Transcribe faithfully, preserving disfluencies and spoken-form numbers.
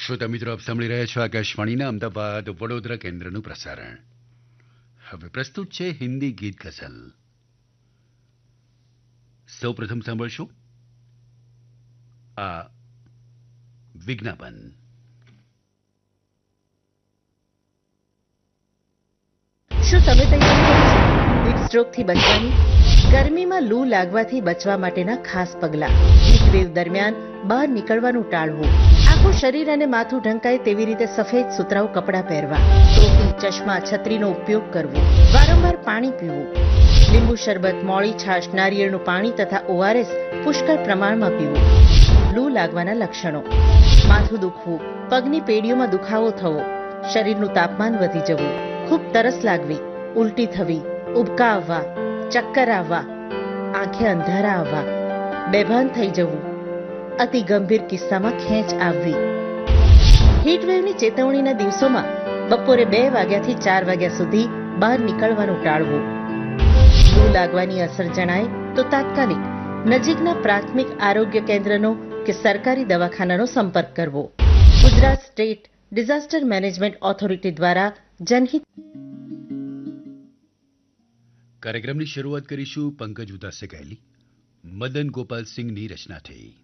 શ્રોતા મિત્રો, આપ સાંભળી રહ્યા છો આકાશવાણીના અમદાવાદ વડોદરા કેન્દ્રનું પ્રસારણ. હવે પ્રસ્તુત છે હિન્દી ગીત ગઝલ. સૌપ્રથમ સાંભળશું આ વિજ્ઞાપન. શું તમે તૈયાર હીટ સ્ટ્રોકથી બચવાની, ગરમીમાં લૂ લાગવાથી બચવા માટેના ખાસ પગલાં? હીટ વેવ દરમિયાન બહાર નીકળવાનું ટાળવું, આખું શરીર અને માથું ઢંકાય તેવી રીતે સફેદ સુતરાઉ કપડાં પહેરવા, ટોપી, ચશ્મા, છત્રીનો ઉપયોગ કરવો, વારંવાર પાણી પીવું, લીંબુ શરબત, મોળી છાશ, નારિયેળનું પાણી તથા ઓઆરએસ પુષ્કળ પ્રમાણમાં પીવું. લૂ લાગવાના લક્ષણો: માથું દુખવું, પગની પેઢીઓમાં દુખાવો થવો, શરીરનું તાપમાન વધી જવું, ખૂબ તરસ લાગવી, ઉલટી થવી, ઉબકા આવવા, ચક્કર આવવા, આંખે અંધારા આવવા, બેભાન થઈ જવું, અતિ ગંભીર કિસ્સામાં ખેંચ આવવી. હીટવેવની ચેતવણીના દિવસોમાં બપોરે બે વાગ્યાથી ચાર વાગ્યા સુધી બહાર નીકળવાનું ટાળવું. લૂ લાગવાની અસર જણાય તો તાત્કાલિક નજીકના પ્રાથમિક આરોગ્ય કેન્દ્રનો કે સરકારી દવાખાનાનો સંપર્ક કરવો. Gujarat state disaster management authority દ્વારા જનહિત. કાર્યક્રમની શરૂઆત કરીશું પંકજ ઉદાસે ગાયેલી મદન ગોપાલ સિંહની રચનાથી.